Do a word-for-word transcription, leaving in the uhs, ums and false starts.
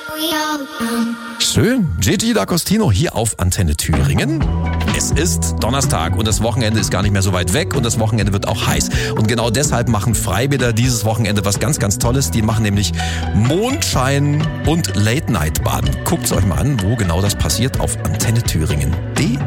Schön. Gigi D'Agostino hier auf Antenne Thüringen. Es ist Donnerstag und das Wochenende ist gar nicht mehr so weit weg und das Wochenende wird auch heiß. Und genau deshalb machen Freibäder dieses Wochenende was ganz, ganz Tolles. Die machen nämlich Mondschein und Late-Night-Baden. Guckt es euch mal an, wo genau das passiert auf antenne thüringen punkt de.